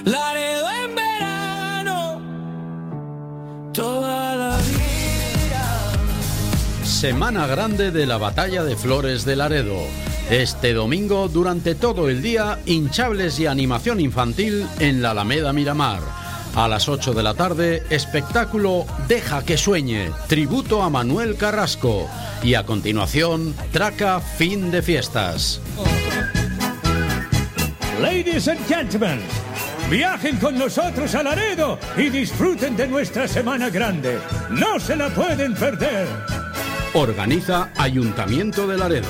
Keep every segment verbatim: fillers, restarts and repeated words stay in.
Laredo en verano, toda la vida. Semana grande de la Batalla de Flores de Laredo. Este domingo, durante todo el día, hinchables y animación infantil en la Alameda Miramar. A las ocho de la tarde, espectáculo Deja que sueñe, tributo a Manuel Carrasco. Y a continuación, Traca fin de fiestas. Ladies and gentlemen, viajen con nosotros a Laredo y disfruten de nuestra Semana Grande. ¡No se la pueden perder! Organiza Ayuntamiento de Laredo.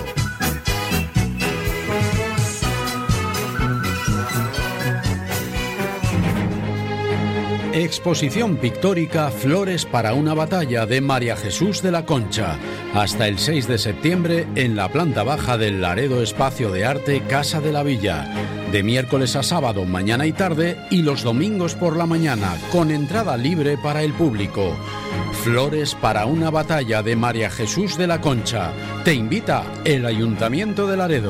Exposición pictórica Flores para una batalla de María Jesús de la Concha. Hasta el seis de septiembre en la planta baja del Laredo Espacio de Arte Casa de la Villa. De miércoles a sábado, mañana y tarde, y los domingos por la mañana, con entrada libre para el público. Flores para una batalla de María Jesús de la Concha. Te invita el Ayuntamiento de Laredo.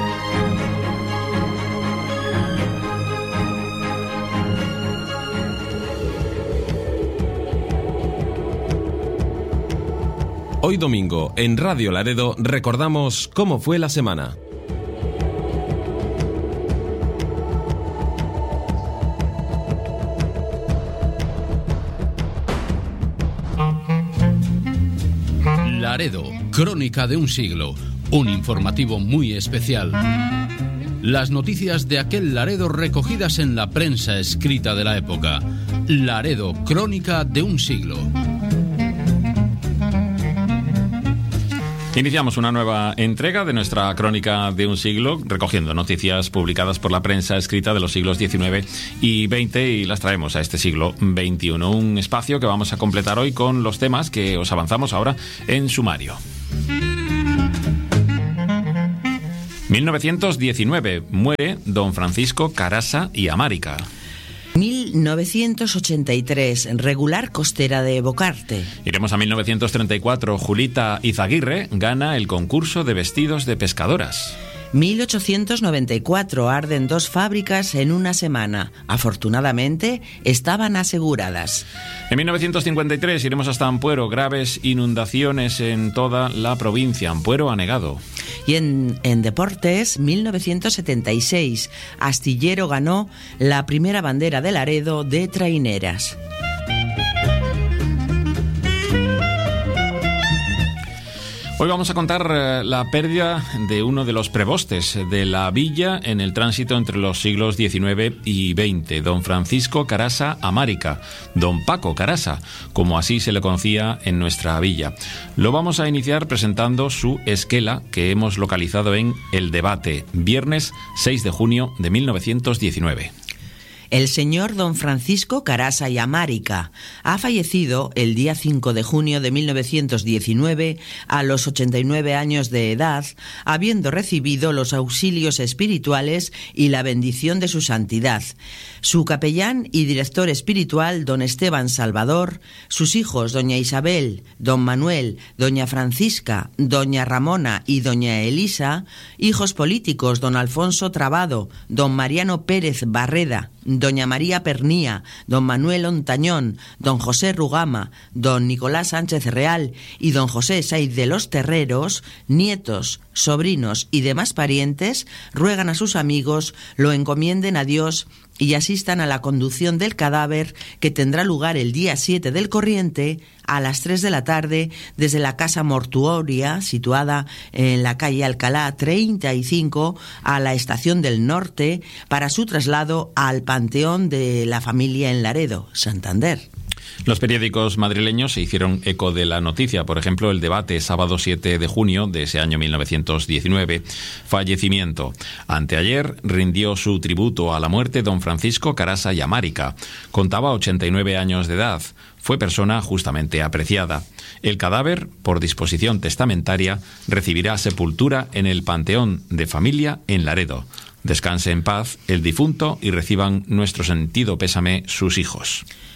Hoy domingo, en Radio Laredo, recordamos cómo fue la semana. Laredo, crónica de un siglo, un informativo muy especial. Las noticias de aquel Laredo recogidas en la prensa escrita de la época. Laredo, crónica de un siglo. Iniciamos una nueva entrega de nuestra crónica de un siglo, recogiendo noticias publicadas por la prensa escrita de los siglos diecinueve y veinte, y las traemos a este siglo veintiuno. Un espacio que vamos a completar hoy con los temas que os avanzamos ahora en sumario. mil novecientos diecinueve, muere don Francisco Carasa y Amárica. mil novecientos ochenta y tres, regular costera de Bocarte. Iremos a mil novecientos treinta y cuatro, Julita Izaguirre gana el concurso de vestidos de pescadoras. mil ochocientos noventa y cuatro, arden dos fábricas en una semana. Afortunadamente, estaban aseguradas. En mil novecientos cincuenta y tres iremos hasta Ampuero, graves inundaciones en toda la provincia. Ampuero anegado. Y en, en deportes, mil novecientos setenta y seis, Astillero ganó la primera bandera de Laredo de traineras. Hoy vamos a contar eh, la pérdida de uno de los prebostes de la villa en el tránsito entre los siglos diecinueve y veinte, don Francisco Carasa Amárica, don Paco Carasa, como así se le conocía en nuestra villa. Lo vamos a iniciar presentando su esquela que hemos localizado en El Debate, viernes seis de junio de mil novecientos diecinueve. El señor don Francisco Carasa y Amárica ha fallecido el día cinco de junio de mil novecientos diecinueve a los ochenta y nueve años de edad, habiendo recibido los auxilios espirituales y la bendición de su santidad. Su capellán y director espiritual, don Esteban Salvador, sus hijos, doña Isabel, don Manuel, doña Francisca, doña Ramona y doña Elisa, hijos políticos, don Alfonso Trabado, don Mariano Pérez Barreda, doña María Pernía, don Manuel Ontañón, don José Rugama, don Nicolás Sánchez Real y don José Saiz de los Terreros, nietos, sobrinos y demás parientes, ruegan a sus amigos lo encomienden a Dios y asistan a la conducción del cadáver, que tendrá lugar el día siete del corriente a las tres de la tarde desde la casa mortuoria situada en la calle Alcalá treinta y cinco a la Estación del Norte, para su traslado al Panteón de la Familia en Laredo, Santander. Los periódicos madrileños se hicieron eco de la noticia. Por ejemplo, El Debate, sábado siete de junio de ese año mil novecientos diecinueve. Fallecimiento. Anteayer rindió su tributo a la muerte don Francisco Carasa y Amárica. Contaba ochenta y nueve años de edad. Fue persona justamente apreciada. El cadáver, por disposición testamentaria, recibirá sepultura en el Panteón de Familia en Laredo. Descanse en paz el difunto y reciban nuestro sentido pésame sus hijos.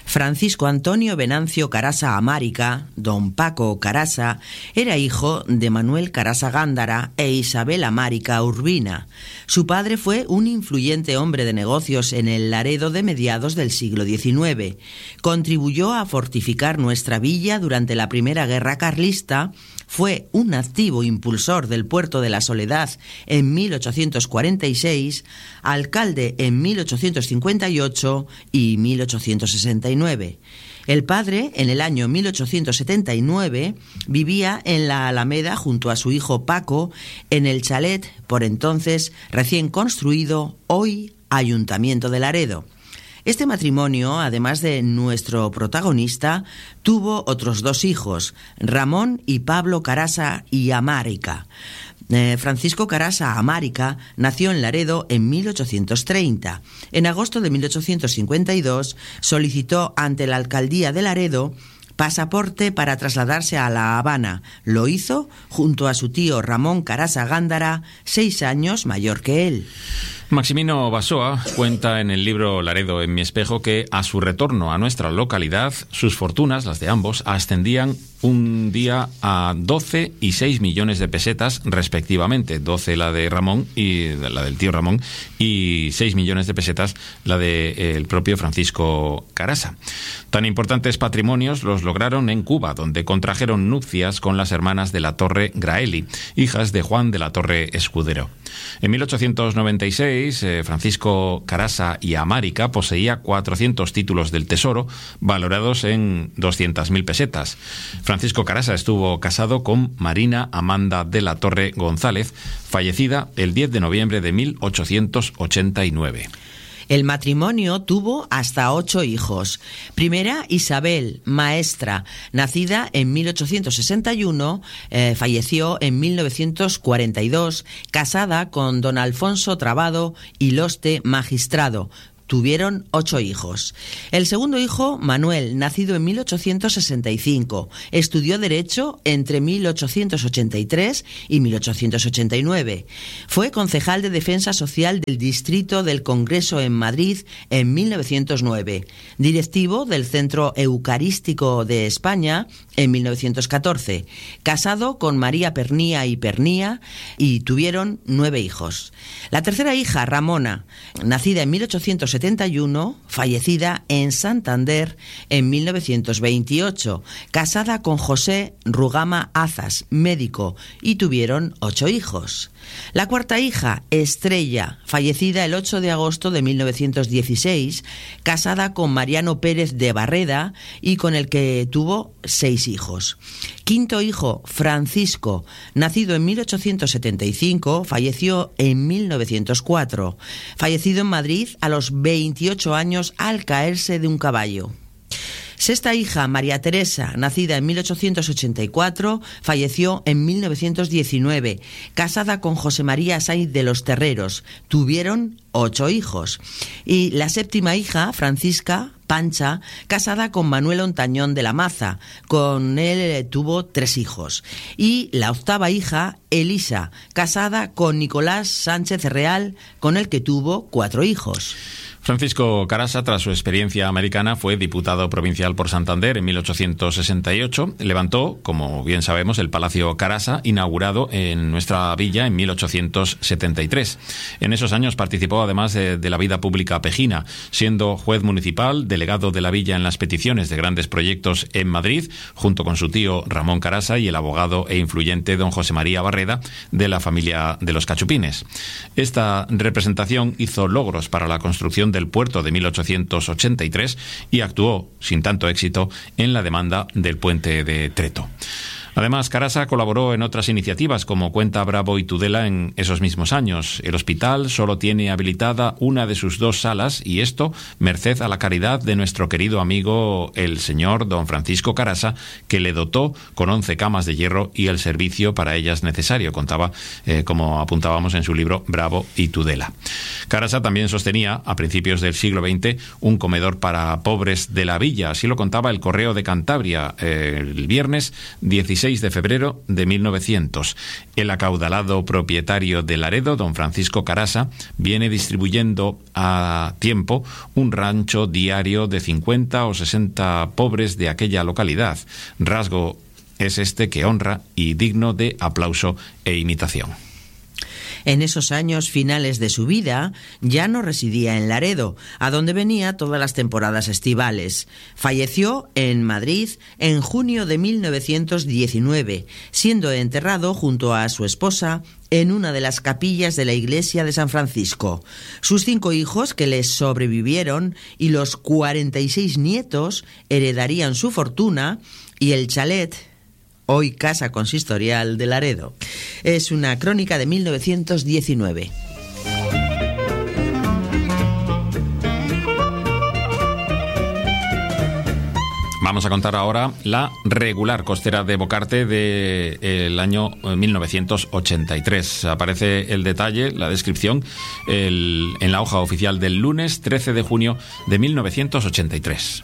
Francisco Antonio Venancio Carasa Amárica, don Paco Carasa, era hijo de Manuel Carasa Gándara e Isabel Amárica Urbina. Su padre fue un influyente hombre de negocios en el Laredo de mediados del siglo diecinueve. Contribuyó a fortificar nuestra villa durante la Primera Guerra Carlista. Fue un activo impulsor del Puerto de la Soledad en mil ochocientos cuarenta y seis, alcalde en mil ochocientos cincuenta y ocho y mil ochocientos sesenta y nueve. El padre, en el año mil ochocientos setenta y nueve, vivía en la Alameda junto a su hijo Paco, en el chalet, por entonces recién construido, hoy Ayuntamiento de Laredo. Este matrimonio, además de nuestro protagonista, tuvo otros dos hijos, Ramón y Pablo Carasa y Amárica. Eh, Francisco Carasa Amárica nació en Laredo en mil ochocientos treinta. En agosto de mil ochocientos cincuenta y dos solicitó ante la alcaldía de Laredo pasaporte para trasladarse a La Habana. Lo hizo junto a su tío Ramón Carasa Gándara, seis años mayor que él. Maximino Basoa cuenta en el libro Laredo en mi espejo que a su retorno a nuestra localidad, sus fortunas, las de ambos, ascendían un día a doce y seis millones de pesetas respectivamente, doce la de Ramón y la del tío Ramón y seis millones de pesetas la de eh, el propio Francisco Carasa. Tan importantes patrimonios los lograron en Cuba, donde contrajeron nupcias con las hermanas de la Torre Graeli, hijas de Juan de la Torre Escudero. En mil ochocientos noventa y seis, eh, Francisco Carasa y Amárica poseía cuatrocientos títulos del Tesoro, valorados en doscientas mil pesetas. Francisco Carasa estuvo casado con Marina Amanda de la Torre González, fallecida el diez de noviembre de mil ochocientos ochenta y nueve. El matrimonio tuvo hasta ocho hijos. Primera, Isabel, maestra, nacida en mil ochocientos sesenta y uno, eh, falleció en mil novecientos cuarenta y dos, casada con don Alfonso Trabado y Loste, magistrado. Tuvieron ocho hijos. El segundo hijo, Manuel, nacido en mil ochocientos sesenta y cinco, estudió Derecho entre mil ochocientos ochenta y tres y mil ochocientos ochenta y nueve. Fue concejal de Defensa Social del Distrito del Congreso en Madrid en mil novecientos nueve, directivo del Centro Eucarístico de España en mil novecientos catorce, casado con María Pernía y Pernía y tuvieron nueve hijos. La tercera hija, Ramona, nacida en mil ochocientos setenta y uno, fallecida en Santander en mil novecientos veintiocho, casada con José Rugama Azas, médico, y tuvieron ocho hijos. La cuarta hija, Estrella, fallecida el ocho de agosto de mil novecientos dieciséis, casada con Mariano Pérez de Barreda y con el que tuvo seis hijos. Quinto hijo, Francisco, nacido en mil ochocientos setenta y cinco, falleció en mil novecientos cuatro, fallecido en Madrid a los veintiocho años al caerse de un caballo. Sexta hija, María Teresa, nacida en mil ochocientos ochenta y cuatro, falleció en mil novecientos diecinueve, casada con José María Saiz de los Terreros. Tuvieron ocho hijos. Y la séptima hija, Francisca Pancha, casada con Manuel Ontañón de la Maza. Con él tuvo tres hijos. Y la octava hija, Elisa, casada con Nicolás Sánchez Real, con el que tuvo cuatro hijos. Francisco Carasa, tras su experiencia americana, fue diputado provincial por Santander en mil ochocientos sesenta y ocho. Levantó, como bien sabemos, el Palacio Carasa, inaugurado en nuestra villa en mil ochocientos setenta y tres. En esos años participó además de, de la vida pública pejina, siendo juez municipal, delegado de la villa en las peticiones de grandes proyectos en Madrid, junto con su tío Ramón Carasa y el abogado e influyente don José María Barreda, de la familia de los Cachupines. Esta representación hizo logros para la construcción del puerto de mil ochocientos ochenta y tres y actuó, sin tanto éxito, en la demanda del puente de Treto. Además, Carasa colaboró en otras iniciativas, como cuenta Bravo y Tudela en esos mismos años. El hospital solo tiene habilitada una de sus dos salas, y esto merced a la caridad de nuestro querido amigo el señor don Francisco Carasa, que le dotó con once camas de hierro y el servicio para ellas necesario, contaba, eh, como apuntábamos en su libro Bravo y Tudela. Carasa también sostenía, a principios del siglo veinte, un comedor para pobres de la villa. Así lo contaba el Correo de Cantabria eh, el viernes dieciséis veintiséis de febrero de mil novecientos. El acaudalado propietario de Laredo, don Francisco Carasa, viene distribuyendo a tiempo un rancho diario de cincuenta o sesenta pobres de aquella localidad. Rasgo es este que honra y digno de aplauso e imitación. En esos años finales de su vida ya no residía en Laredo, a donde venía todas las temporadas estivales. Falleció en Madrid en junio de mil novecientos diecinueve, siendo enterrado junto a su esposa en una de las capillas de la iglesia de San Francisco. Sus cinco hijos, que les sobrevivieron, y los cuarenta y seis nietos heredarían su fortuna y el chalet, hoy Casa Consistorial de Laredo. Es una crónica de mil novecientos diecinueve. Vamos a contar ahora la regular costera de Bocarte del año mil novecientos ochenta y tres. Aparece el detalle, la descripción, el, en la hoja oficial del lunes trece de junio de mil novecientos ochenta y tres.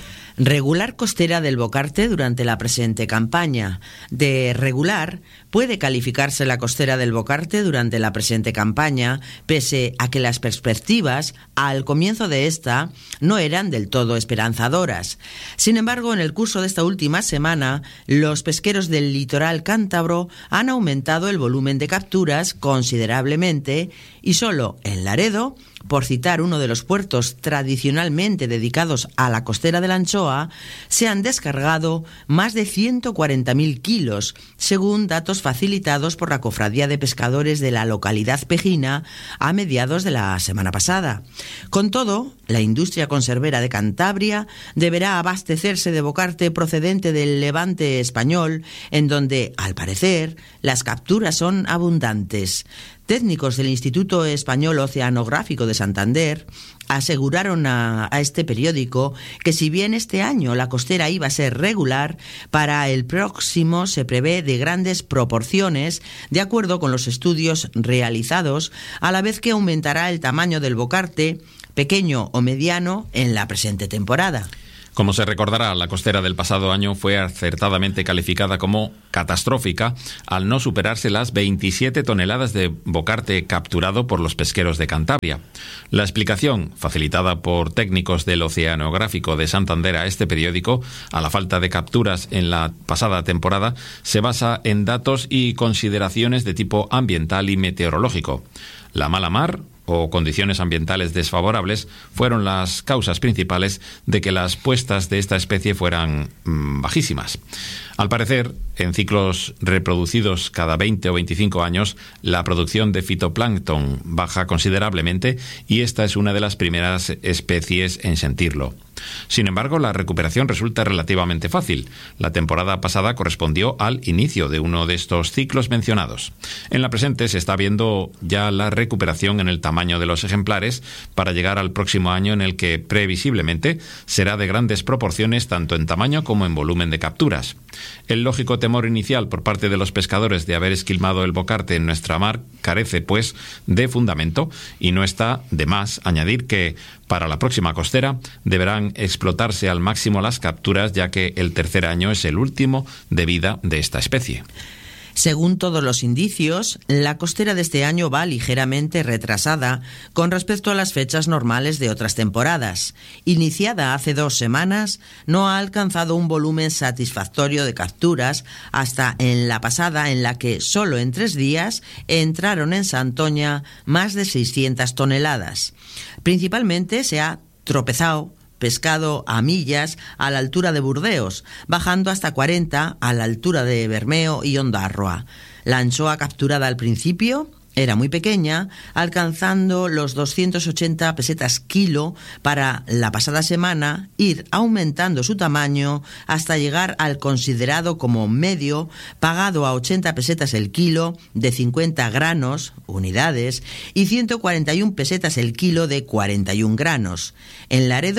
Regular costera del Bocarte durante la presente campaña. De regular puede calificarse la costera del Bocarte durante la presente campaña, pese a que las perspectivas al comienzo de esta no eran del todo esperanzadoras. Sin embargo, en el curso de esta última semana, los pesqueros del litoral cántabro han aumentado el volumen de capturas considerablemente y solo en Laredo, por citar uno de los puertos tradicionalmente dedicados a la costera de la anchoa, se han descargado más de ciento cuarenta mil kilos, según datos facilitados por la Cofradía de Pescadores de la localidad pejina a mediados de la semana pasada. Con todo, la industria conservera de Cantabria deberá abastecerse de bocarte procedente del levante español, en donde, al parecer, las capturas son abundantes. Técnicos del Instituto Español Oceanográfico de Santander aseguraron a, a este periódico que si bien este año la costera iba a ser regular, para el próximo se prevé de grandes proporciones, de acuerdo con los estudios realizados, a la vez que aumentará el tamaño del bocarte, pequeño o mediano, en la presente temporada. Como se recordará, la costera del pasado año fue acertadamente calificada como catastrófica al no superarse las veintisiete toneladas de bocarte capturado por los pesqueros de Cantabria. La explicación, facilitada por técnicos del Oceanográfico de Santander a este periódico, a la falta de capturas en la pasada temporada, se basa en datos y consideraciones de tipo ambiental y meteorológico. La mala mar o condiciones ambientales desfavorables fueron las causas principales de que las puestas de esta especie fueran mmm, bajísimas. Al parecer, en ciclos reproducidos cada veinte o veinticinco años, la producción de fitoplancton baja considerablemente y esta es una de las primeras especies en sentirlo. Sin embargo, la recuperación resulta relativamente fácil. La temporada pasada correspondió al inicio de uno de estos ciclos mencionados. En la presente se está viendo ya la recuperación en el tamaño de los ejemplares para llegar al próximo año en el que previsiblemente será de grandes proporciones tanto en tamaño como en volumen de capturas. El lógico temor inicial por parte de los pescadores de haber esquilmado el bocarte en nuestra mar carece, pues, de fundamento y no está de más añadir que para la próxima costera deberán explotarse al máximo las capturas, ya que el tercer año es el último de vida de esta especie. Según todos los indicios, la costera de este año va ligeramente retrasada con respecto a las fechas normales de otras temporadas. Iniciada hace dos semanas, no ha alcanzado un volumen satisfactorio de capturas hasta en la pasada, en la que solo en tres días entraron en Santoña más de seiscientas toneladas. Principalmente se ha tropezado pescado a millas a la altura de Burdeos, bajando hasta cuarenta a la altura de Bermeo y Ondarroa. La anchoa capturada al principio era muy pequeña, alcanzando los doscientas ochenta pesetas kilo, para la pasada semana ir aumentando su tamaño hasta llegar al considerado como medio, pagado a ochenta pesetas el kilo de cincuenta granos, unidades, y ciento cuarenta y una pesetas el kilo de cuarenta y un granos. En Laredo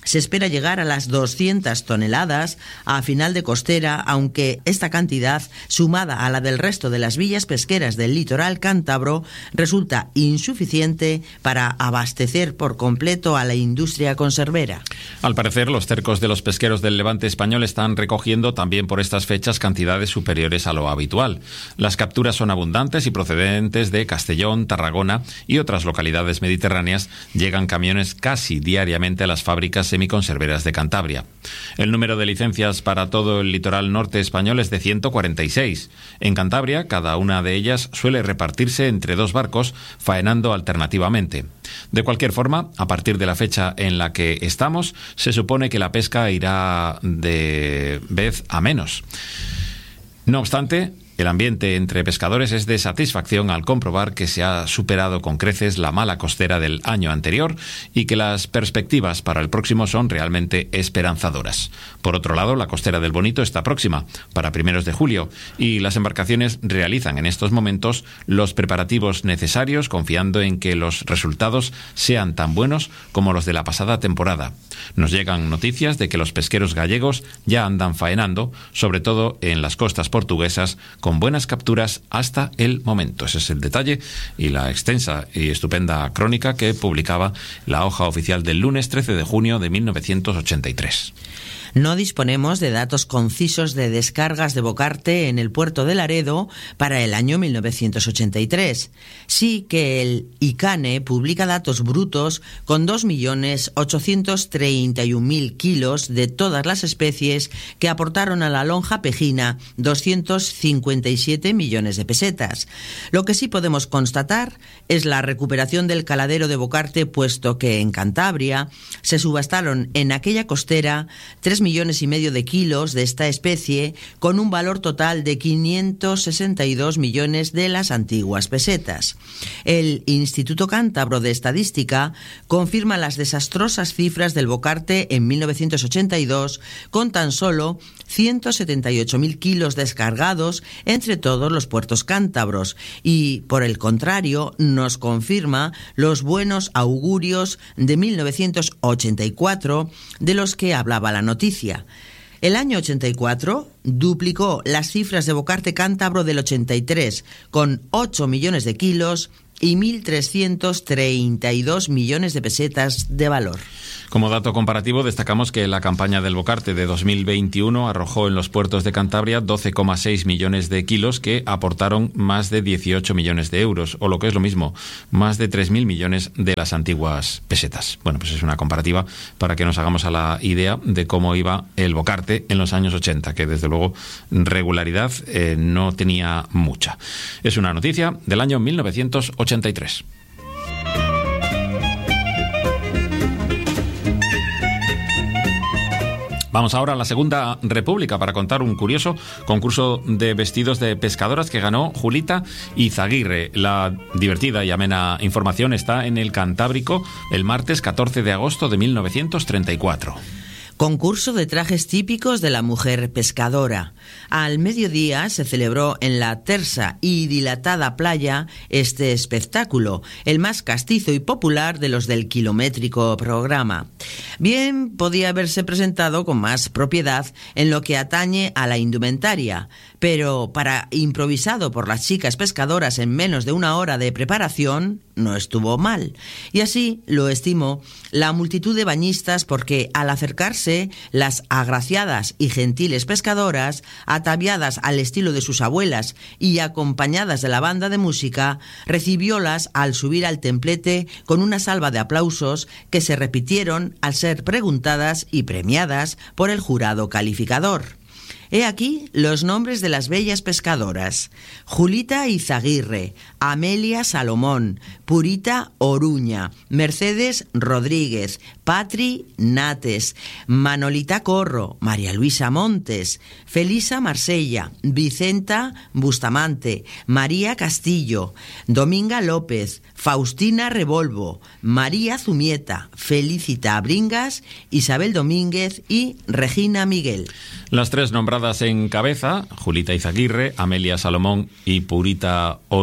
se espera llegar a las doscientas toneladas a final de costera, aunque esta cantidad, sumada a la del resto de las villas pesqueras del litoral cántabro, resulta insuficiente para abastecer por completo a la industria conservera. Al parecer, los cercos de los pesqueros del Levante español están recogiendo también por estas fechas cantidades superiores a lo habitual. Las capturas son abundantes y procedentes de Castellón, Tarragona y otras localidades mediterráneas. Llegan camiones casi diariamente a las fábricas semiconserveras de Cantabria. El número de licencias para todo el litoral norte español es de ciento cuarenta y seis. En Cantabria, cada una de ellas suele repartirse entre dos barcos, faenando alternativamente. De cualquier forma, a partir de la fecha en la que estamos, se supone que la pesca irá de vez a menos. No obstante, el ambiente entre pescadores es de satisfacción al comprobar que se ha superado con creces la mala costera del año anterior y que las perspectivas para el próximo son realmente esperanzadoras. Por otro lado, la costera del Bonito está próxima, para primeros de julio, y las embarcaciones realizan en estos momentos los preparativos necesarios, confiando en que los resultados sean tan buenos como los de la pasada temporada. Nos llegan noticias de que los pesqueros gallegos ya andan faenando, sobre todo en las costas portuguesas, con buenas capturas hasta el momento. Ese es el detalle y la extensa y estupenda crónica que publicaba la hoja oficial del lunes trece de junio de mil novecientos ochenta y tres. No disponemos de datos concisos de descargas de bocarte en el puerto de Laredo para el año mil novecientos ochenta y tres. Sí que el ICANE publica datos brutos con dos millones ochocientos treinta y un mil kilos de todas las especies que aportaron a la lonja pejina doscientos cincuenta y siete millones de pesetas. Lo que sí podemos constatar es la recuperación del caladero de bocarte, puesto que en Cantabria se subastaron en aquella costera tres millones y medio de kilos de esta especie, con un valor total de quinientos sesenta y dos millones de las antiguas pesetas. El Instituto Cántabro de Estadística confirma las desastrosas cifras del bocarte en mil novecientos ochenta y dos, con tan solo ciento setenta y ocho mil kilos descargados entre todos los puertos cántabros, y por el contrario nos confirma los buenos augurios de mil novecientos ochenta y cuatro de los que hablaba la noticia. El año ochenta y cuatro duplicó las cifras de bocarte cántabro del ochenta y tres, con ocho millones de kilos y mil trescientos treinta y dos millones de pesetas de valor. Como dato comparativo, destacamos que la campaña del bocarte de dos mil veintiuno arrojó en los puertos de Cantabria doce coma seis millones de kilos que aportaron más de dieciocho millones de euros, o lo que es lo mismo, más de tres mil millones de las antiguas pesetas. Bueno, pues es una comparativa para que nos hagamos a la idea de cómo iba el bocarte en los años ochenta, que desde luego regularidad eh, no tenía mucha. Es una noticia del año mil novecientos ochenta y tres. Vamos ahora a la Segunda República para contar un curioso concurso de vestidos de pescadoras que ganó Julita Izaguirre. La divertida y amena información está en el Cantábrico el martes catorce de agosto de mil novecientos treinta y cuatro. Concurso de trajes típicos de la mujer pescadora. Al mediodía se celebró en la tersa y dilatada playa este espectáculo, el más castizo y popular de los del kilométrico programa. Bien podía haberse presentado con más propiedad en lo que atañe a la indumentaria, pero para improvisado por las chicas pescadoras en menos de una hora de preparación, no estuvo mal. Y así lo estimó la multitud de bañistas, porque al acercarse las agraciadas y gentiles pescadoras, ataviadas al estilo de sus abuelas y acompañadas de la banda de música, recibiólas al subir al templete con una salva de aplausos que se repitieron al ser preguntadas y premiadas por el jurado calificador. He aquí los nombres de las bellas pescadoras: Julita Izaguirre, Amelia Salomón, Purita Oruña, Mercedes Rodríguez, Patri Nates, Manolita Corro, María Luisa Montes, Felisa Marsella, Vicenta Bustamante, María Castillo, Dominga López, Faustina Revolvo, María Zumieta, Felicita Bringas, Isabel Domínguez y Regina Miguel. Las tres nombradas en cabeza, Julita Izaguirre, Amelia Salomón y Purita Oruña,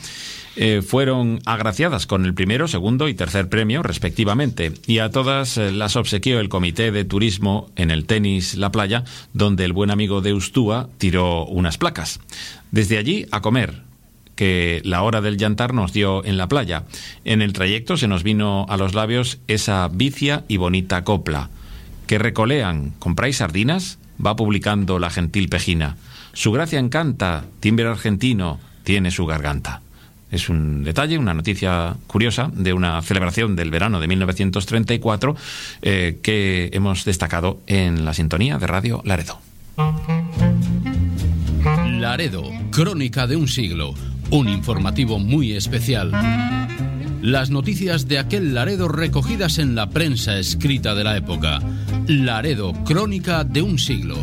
eh, fueron agraciadas con el primero, segundo y tercer premio, respectivamente, y a todas eh, las obsequió el Comité de Turismo en el tenis La Playa, donde el buen amigo de Ustúa tiró unas placas. Desde allí a comer, que la hora del yantar nos dio en la playa. En el trayecto se nos vino a los labios esa vicia y bonita copla. Que recolean, ¿compráis sardinas? Va publicando la gentil Pejina. Su gracia encanta, timbre argentino, tiene su garganta. Es un detalle, una noticia curiosa de una celebración del verano de mil novecientos treinta y cuatro eh, que hemos destacado en la sintonía de Radio Laredo. Laredo, crónica de un siglo, un informativo muy especial. Las noticias de aquel Laredo recogidas en la prensa escrita de la época. Laredo, crónica de un siglo.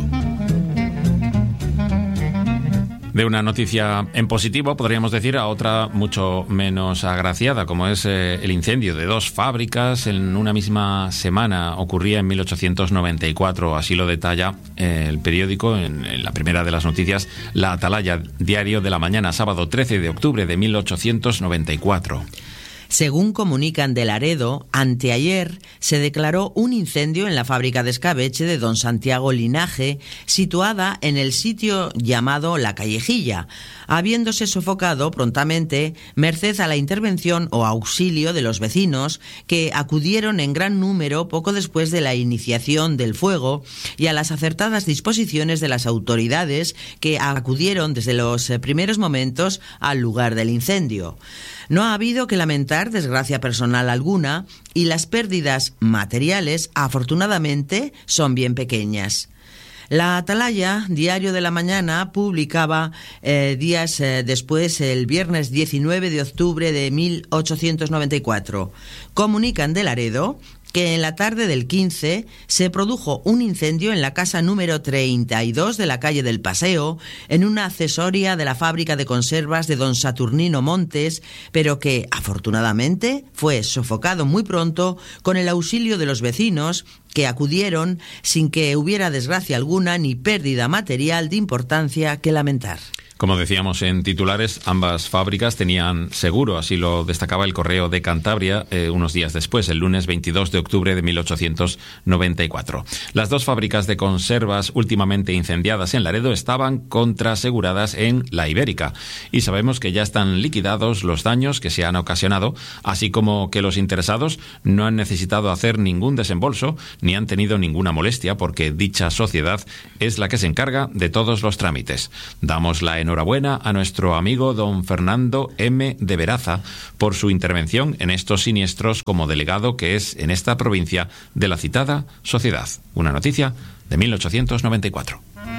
De una noticia en positivo, podríamos decir, a otra mucho menos agraciada, como es eh, el incendio de dos fábricas en una misma semana. Ocurría en mil ochocientos noventa y cuatro, así lo detalla eh, el periódico en, en la primera de las noticias, La Atalaya, diario de la mañana, sábado trece de octubre de mil ochocientos noventa y cuatro. Según comunican de Laredo, anteayer se declaró un incendio en la fábrica de escabeche de don Santiago Linaje, situada en el sitio llamado La Callejilla, habiéndose sofocado prontamente merced a la intervención o auxilio de los vecinos, que acudieron en gran número poco después de la iniciación del fuego, y a las acertadas disposiciones de las autoridades, que acudieron desde los primeros momentos al lugar del incendio. No ha habido que lamentar desgracia personal alguna, y las pérdidas materiales, afortunadamente, son bien pequeñas. La Atalaya, diario de la mañana, publicaba eh, días eh, después, el viernes diecinueve de octubre de mil ochocientos noventa y cuatro. Comunican de Laredo que en la tarde del quince se produjo un incendio en la casa número treinta y dos de la calle del Paseo, en una accesoria de la fábrica de conservas de don Saturnino Montes, pero que, afortunadamente, fue sofocado muy pronto con el auxilio de los vecinos, que acudieron sin que hubiera desgracia alguna ni pérdida material de importancia que lamentar. Como decíamos en titulares, ambas fábricas tenían seguro, así lo destacaba el Correo de Cantabria eh, unos días después, el lunes veintidós de octubre de mil ochocientos noventa y cuatro. Las dos fábricas de conservas últimamente incendiadas en Laredo estaban contraaseguradas en La Ibérica, y sabemos que ya están liquidados los daños que se han ocasionado, así como que los interesados no han necesitado hacer ningún desembolso ni han tenido ninguna molestia, porque dicha sociedad es la que se encarga de todos los trámites. Damos la enhorabuena Enhorabuena a nuestro amigo don Fernando M. de Veraza por su intervención en estos siniestros como delegado que es en esta provincia de la citada sociedad. Una noticia de mil ochocientos noventa y cuatro.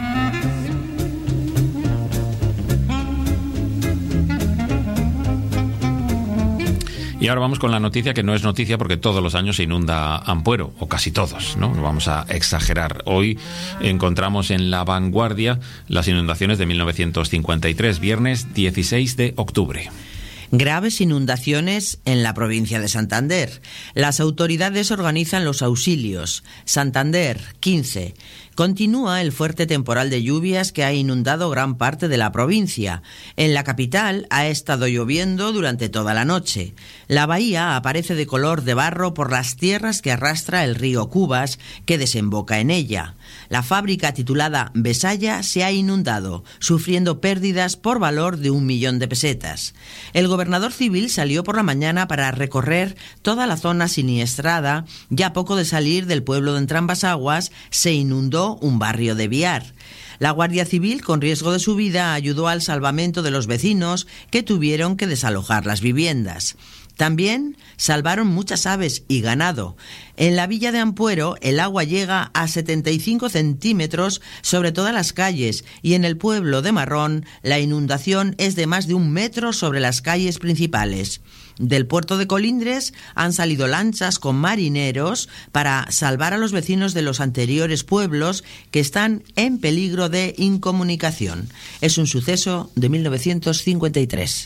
Y ahora vamos con la noticia que no es noticia porque todos los años se inunda Ampuero, o casi todos, ¿no? No vamos a exagerar. Hoy encontramos en La Vanguardia las inundaciones de mil novecientos cincuenta y tres, viernes dieciséis de octubre. Graves inundaciones en la provincia de Santander. Las autoridades organizan los auxilios. Santander, quince. Continúa el fuerte temporal de lluvias que ha inundado gran parte de la provincia. En la capital ha estado lloviendo durante toda la noche. La bahía aparece de color de barro por las tierras que arrastra el río Cubas, que desemboca en ella. La fábrica titulada Besaya se ha inundado, sufriendo pérdidas por valor de un millón de pesetas. El gobernador civil salió por la mañana para recorrer toda la zona siniestrada. Ya poco de salir del pueblo de Entrambas-Aguas se inundó un barrio de Biar. La Guardia Civil, con riesgo de su vida, ayudó al salvamento de los vecinos que tuvieron que desalojar las viviendas. También salvaron muchas aves y ganado. En la villa de Ampuero el agua llega a setenta y cinco centímetros sobre todas las calles, y en el pueblo de Marrón la inundación es de más de un metro sobre las calles principales. Del puerto de Colindres han salido lanchas con marineros para salvar a los vecinos de los anteriores pueblos que están en peligro de incomunicación. Es un suceso de mil novecientos cincuenta y tres.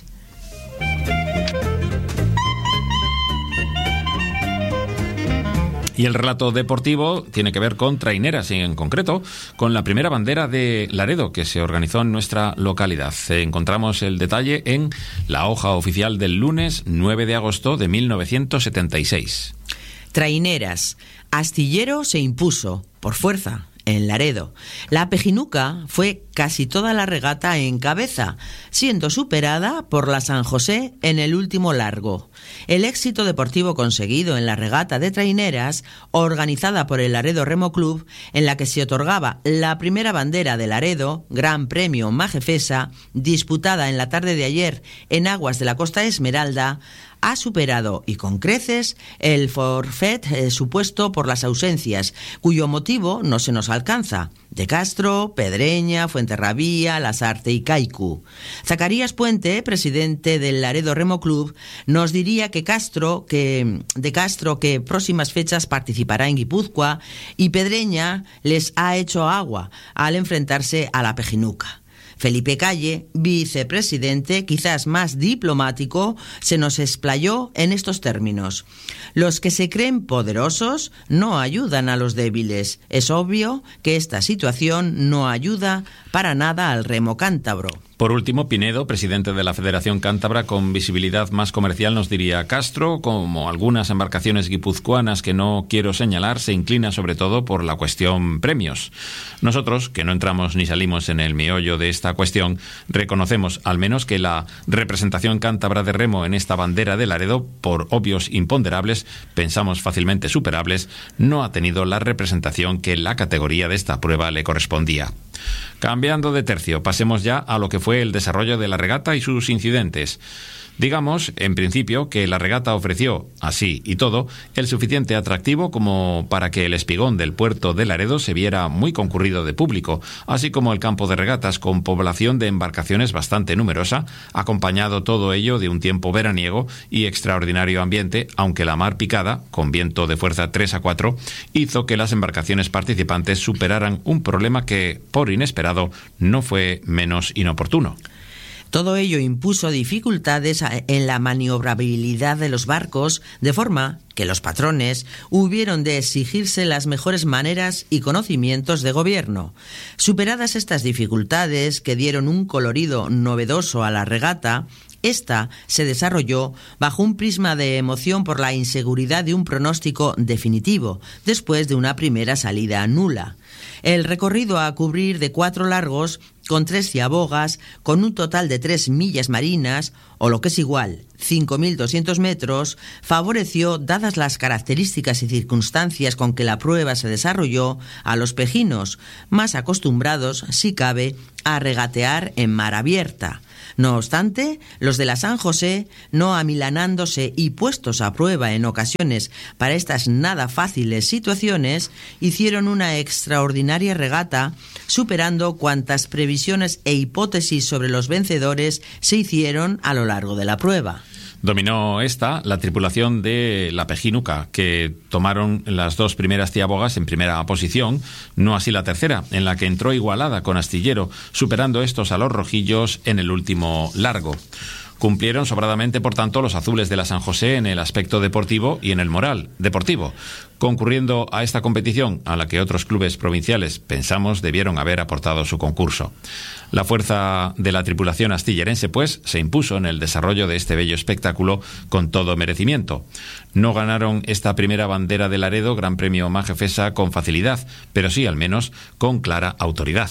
Y el relato deportivo tiene que ver con traineras y en concreto con la primera bandera de Laredo que se organizó en nuestra localidad. Encontramos el detalle en la hoja oficial del lunes nueve de agosto de mil novecientos setenta y seis. Traineras. Astillero se impuso, por fuerza, en Laredo. La Pejinuca fue casi toda la regata en cabeza, siendo superada por la San José en el último largo. El éxito deportivo conseguido en la regata de traineras, organizada por el Laredo Remo Club, en la que se otorgaba la primera bandera de Laredo, Gran Premio Majefesa, disputada en la tarde de ayer en aguas de la Costa Esmeralda, ha superado, y con creces, el forfait eh, supuesto por las ausencias, cuyo motivo no se nos alcanza, de Castro, Pedreña, Fuenterrabía, Lasarte y Kaiku. Zacarías Puente, presidente del Laredo Remo Club, nos diría que Castro, que de Castro que próximas fechas participará en Guipúzcoa, y Pedreña les ha hecho agua al enfrentarse a la Pejinuca. Felipe Calle, vicepresidente, quizás más diplomático, se nos explayó en estos términos. Los que se creen poderosos no ayudan a los débiles. Es obvio que esta situación no ayuda para nada al remo cántabro. Por último, Pinedo, presidente de la Federación Cántabra con visibilidad más comercial, nos diría: Castro, como algunas embarcaciones guipuzcoanas que no quiero señalar, se inclina sobre todo por la cuestión premios. Nosotros, que no entramos ni salimos en el meollo de esta cuestión, reconocemos al menos que la representación cántabra de remo en esta bandera de Laredo, por obvios imponderables, pensamos fácilmente superables, no ha tenido la representación que la categoría de esta prueba le correspondía. Cambiando de tercio, pasemos ya a lo que fue el desarrollo de la regata y sus incidentes. Digamos, en principio, que la regata ofreció, así y todo, el suficiente atractivo como para que el espigón del puerto de Laredo se viera muy concurrido de público, así como el campo de regatas con población de embarcaciones bastante numerosa, acompañado todo ello de un tiempo veraniego y extraordinario ambiente, aunque la mar picada, con viento de fuerza tres a cuatro, hizo que las embarcaciones participantes superaran un problema que, por inesperado, no fue menos inoportuno. Todo ello impuso dificultades en la maniobrabilidad de los barcos, de forma que los patrones hubieron de exigirse las mejores maneras y conocimientos de gobierno. Superadas estas dificultades, que dieron un colorido novedoso a la regata, esta se desarrolló bajo un prisma de emoción por la inseguridad de un pronóstico definitivo, después de una primera salida nula. El recorrido a cubrir de cuatro largos, con tres ciabogas, con un total de tres millas marinas, o lo que es igual, cinco mil doscientos metros, favoreció, dadas las características y circunstancias con que la prueba se desarrolló, a los pejinos, más acostumbrados, si cabe, a regatear en mar abierta. No obstante, los de la San José, no amilanándose y puestos a prueba en ocasiones para estas nada fáciles situaciones, hicieron una extraordinaria regata, superando cuantas previsiones e hipótesis sobre los vencedores se hicieron a lo largo de la prueba. Dominó esta la tripulación de la Pejinuca, que tomaron las dos primeras ciabogas en primera posición, no así la tercera, en la que entró igualada con Astillero, superando estos a los rojillos en el último largo. Cumplieron sobradamente, por tanto, los azules de la San José en el aspecto deportivo y en el moral deportivo, concurriendo a esta competición a la que otros clubes provinciales, pensamos, debieron haber aportado su concurso. La fuerza de la tripulación astillerense, pues, se impuso en el desarrollo de este bello espectáculo con todo merecimiento. No ganaron esta primera bandera de Laredo, Gran Premio Majefesa, con facilidad, pero sí, al menos, con clara autoridad.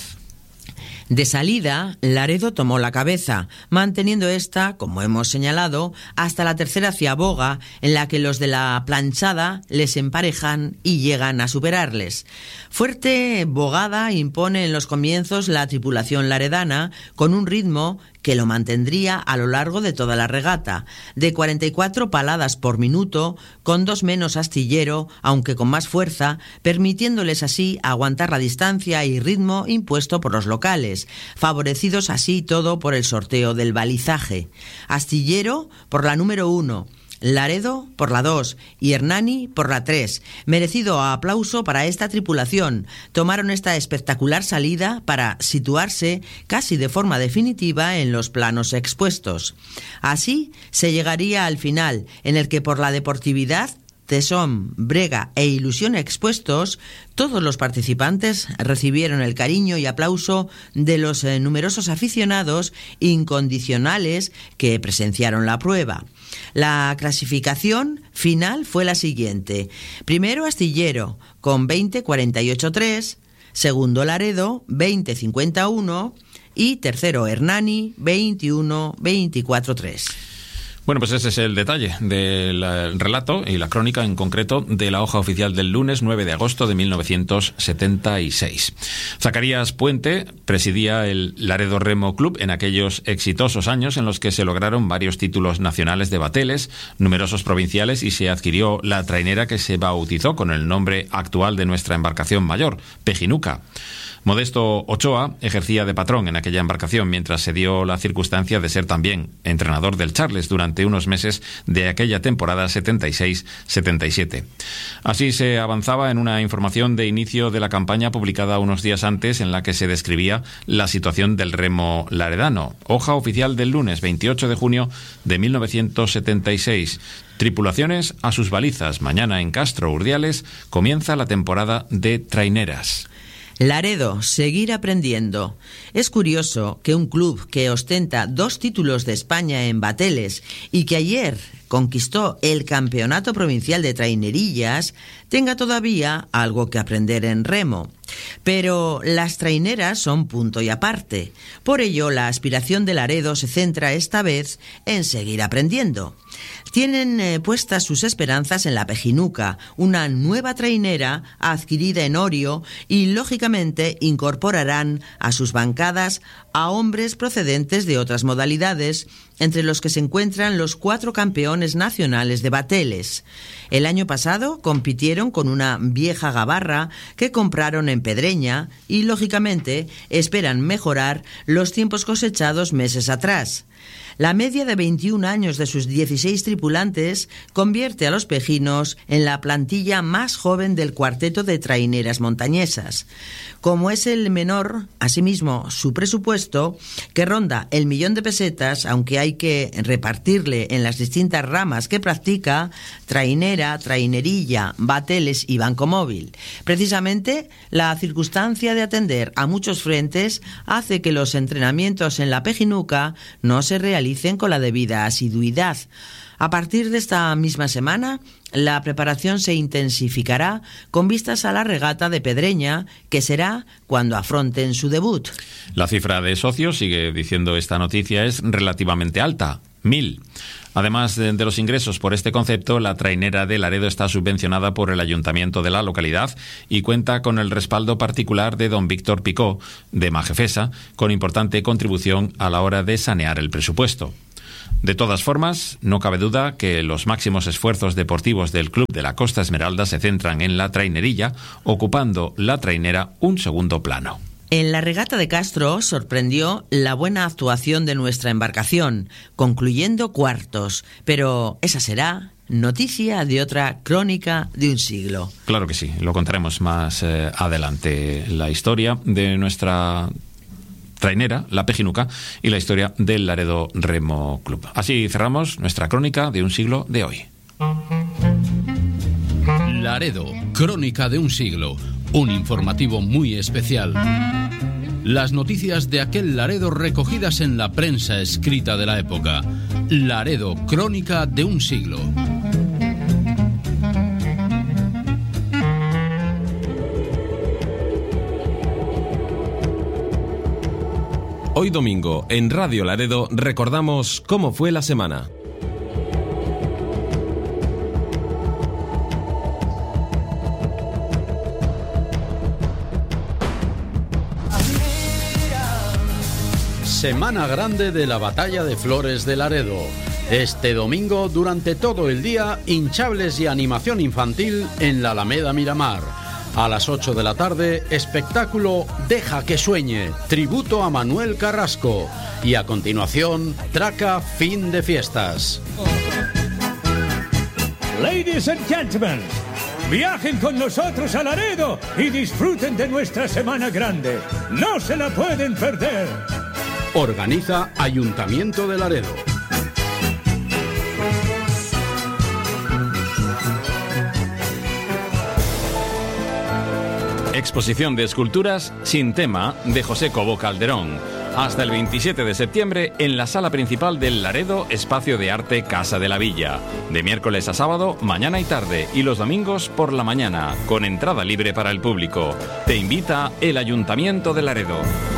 De salida, Laredo tomó la cabeza, manteniendo esta, como hemos señalado, hasta la tercera ciaboga, en la que los de la planchada les emparejan y llegan a superarles. Fuerte bogada impone en los comienzos la tripulación laredana, con un ritmo que lo mantendría a lo largo de toda la regata, de cuarenta y cuatro paladas por minuto, con dos menos Astillero, aunque con más fuerza, permitiéndoles así aguantar la distancia y ritmo impuesto por los locales, favorecidos así todo por el sorteo del balizaje. Astillero por la número uno, Laredo por la dos y Hernani por la tres. Merecido aplauso para esta tripulación. Tomaron esta espectacular salida para situarse casi de forma definitiva en los planos expuestos. Así se llegaría al final, en el que por la deportividad tesón, brega e ilusión expuestos, todos los participantes recibieron el cariño y aplauso de los eh, numerosos aficionados incondicionales que presenciaron la prueba. La clasificación final fue la siguiente: primero Astillero con veinte cuarenta y ocho tres, segundo Laredo veinte cincuenta y uno y tercero Hernani veintiuno veinticuatro tres. Bueno, pues ese es el detalle del relato y la crónica en concreto de la hoja oficial del lunes nueve de agosto de mil novecientos setenta y seis. Zacarías Puente presidía el Laredo Remo Club en aquellos exitosos años en los que se lograron varios títulos nacionales de bateles, numerosos provinciales y se adquirió la trainera que se bautizó con el nombre actual de nuestra embarcación mayor, Pejinuca. Modesto Ochoa ejercía de patrón en aquella embarcación, mientras se dio la circunstancia de ser también entrenador del Charles durante unos meses de aquella temporada setenta y seis setenta y siete. Así se avanzaba en una información de inicio de la campaña publicada unos días antes, en la que se describía la situación del remo laredano. Hoja oficial del lunes veintiocho de junio de mil novecientos setenta y seis. Tripulaciones a sus balizas. Mañana en Castro Urdiales comienza la temporada de traineras. Laredo, seguir aprendiendo. Es curioso que un club que ostenta dos títulos de España en bateles y que ayer conquistó el Campeonato Provincial de Trainerillas tenga todavía algo que aprender en remo. Pero las traineras son punto y aparte. Por ello, la aspiración de Laredo se centra esta vez en seguir aprendiendo. Tienen eh, puestas sus esperanzas en la Pejinuca, una nueva trainera adquirida en Orio, y lógicamente incorporarán a sus bancadas a hombres procedentes de otras modalidades, entre los que se encuentran los cuatro campeones nacionales de bateles. El año pasado compitieron con una vieja gabarra que compraron en Pedreña y, lógicamente, esperan mejorar los tiempos cosechados meses atrás. La media de veintiún años de sus dieciséis tripulantes convierte a los pejinos en la plantilla más joven del cuarteto de traineras montañesas. Como es el menor, asimismo, su presupuesto, que ronda el millón de pesetas, aunque hay que repartirle en las distintas ramas que practica: trainera, trainerilla, bateles y banco móvil. Precisamente, la circunstancia de atender a muchos frentes hace que los entrenamientos en la Pejinuca no se realicen con la debida asiduidad. A partir de esta misma semana, la preparación se intensificará con vistas a la regata de Pedreña, que será cuando afronten su debut. La cifra de socios, sigue diciendo esta noticia, es relativamente alta, mil. Además de, de los ingresos por este concepto, la trainera de Laredo está subvencionada por el ayuntamiento de la localidad y cuenta con el respaldo particular de don Víctor Picó, de Majefesa, con importante contribución a la hora de sanear el presupuesto. De todas formas, no cabe duda que los máximos esfuerzos deportivos del Club de la Costa Esmeralda se centran en la trainerilla, ocupando la trainera un segundo plano. En la regata de Castro sorprendió la buena actuación de nuestra embarcación, concluyendo cuartos, pero esa será noticia de otra crónica de un siglo. Claro que sí, lo contaremos más eh, adelante, la historia de nuestra trainera, la Pejinuca, y la historia del Laredo Remo Club. Así cerramos nuestra crónica de un siglo de hoy. Laredo, crónica de un siglo. Un informativo muy especial. Las noticias de aquel Laredo recogidas en la prensa escrita de la época. Laredo, crónica de un siglo. Hoy domingo, en Radio Laredo, recordamos cómo fue la semana. Semana grande de la Batalla de Flores de Laredo. Este domingo, durante todo el día, hinchables y animación infantil en la Alameda Miramar. A las ocho de la tarde, espectáculo Deja que sueñe, tributo a Manuel Carrasco. Y a continuación, Traca, fin de fiestas. Ladies and gentlemen, viajen con nosotros a Laredo y disfruten de nuestra semana grande. No se la pueden perder. Organiza Ayuntamiento de Laredo. Exposición de esculturas sin tema de José Cobo Calderón. Hasta el veintisiete de septiembre en la sala principal del Laredo Espacio de Arte Casa de la Villa. De miércoles a sábado, mañana y tarde, y los domingos por la mañana, con entrada libre para el público. Te invita el Ayuntamiento de Laredo.